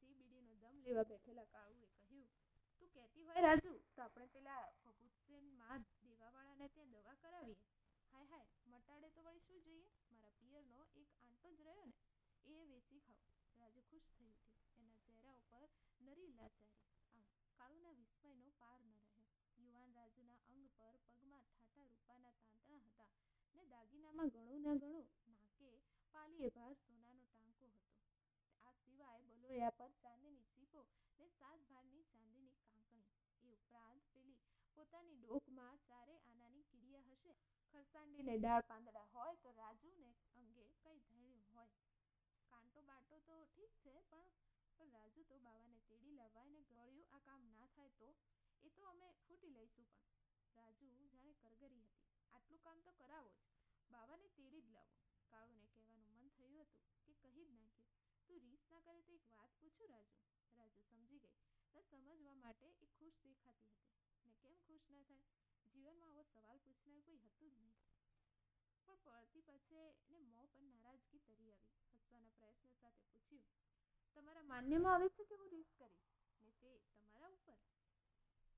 પછી બીડીનો દમ લેવા બેઠેલા કાળુએ કહ્યું, તું કહેતી હોય રાજુ તો આપણે પેલા ભભૂતસિંહમાં દેવાવાળાને ત્યાં દવા કરાવીએ. હાય હાય, મટાડે તો વળી શું જોઈએ? મારા પિયરનો એક આંટો જ રહ્યો ને, એ વેચી ખાવ. રાજુ ખુશ થઈ ઉઠ્યો. એના ચહેરા ઉપર નરી લાચારી. આમ કાળુના વિસ્મયનો પાર ન રહ્યો. યુવાન રાજુના અંગ પર પગમાં ઠાઠા રૂપાના તાંતણા હતા ને દાગીનામાં ઘણું ન ઘણું નાકે પાલીએ ભાર સોનાનો ટાંકો હતો. આ સિવાય બલોયા પર ચાંદીની ચીપો ને 7 ભારની ચાંદીની કાંકણી. એ ઉપરાંત પેલી પોતાની ડોકમાં 4 આનાની કીડિયા હશે. ખરસાંડીને ડાળ પાંદડા હોય તો રાજુને અંગે કઈ ધણ્યું હોય. કાંટો બાટો તો ઠીક છે, પણ રાજુ તો બાવાને તેડી લાવવાય ને ગળ્યું આ કામ ના થાય તો એ તો અમે ફૂટી લઈશું. પણ રાજુ જાણે કરગરી હતી. આટલું કામ તો કરાવો જ, બાવાને તેડી જ લાવો. કાળુને કહેવાનું મન થયું હતું કે કહી જ નાખ્યું, તું રીસ ના કરે તો એક વાત પૂછું રાજુ? રાજુ સમજી ગઈ. ન સમજવા માટે એ ખુશ દેખાતી હતી. ને કેમ ખુશ ન થાય? જીવનમાં આવો સવાલ પૂછનાર કોઈ હતું જ નહીં. પણ પડતી પછી ને મોં પર નારાજગી તરી આવી. હસવાના પ્રયત્ન સાથે પૂછ્યું, તમારા માન્યમાં આવે છે કે હું રીસ કરીશ ને તે તમારા ઉપર?